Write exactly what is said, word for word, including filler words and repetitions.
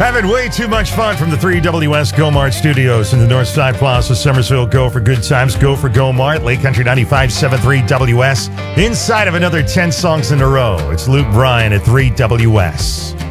Having way too much fun from the three W S Go Mart studios in the Northside Plaza, Somersville. Go for good times. Go for Go Mart. Lake Country ninety-five point seven three W S. Inside of another ten songs in a row. It's Luke Bryan at three W S.